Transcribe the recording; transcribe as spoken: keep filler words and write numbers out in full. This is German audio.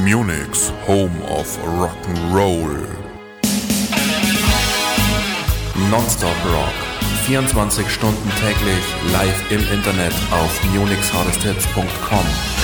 Munich's home of Rock'n'Roll. Nonstop Rock. vierundzwanzig Stunden täglich live im Internet auf munichs hardest hits punkt com.